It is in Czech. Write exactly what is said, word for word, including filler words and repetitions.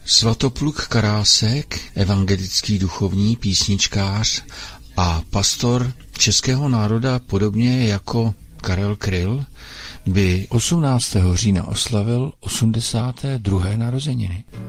Svatopluk Karásek, evangelický duchovní písničkář a pastor českého národa, podobně jako Karel Kryl, by osmnáctého října oslavil osmdesáté druhé narozeniny.